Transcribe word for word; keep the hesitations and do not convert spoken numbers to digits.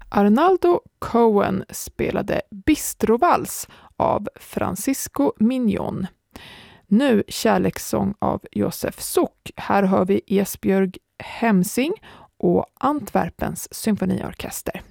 Arnaldo Cohen spelade Bistrovals av Francisco Mignon. Nu kärlekssång av Josef Suk. Här hör vi Esbjörg Hemsing och Antwerpens symfoniorkester.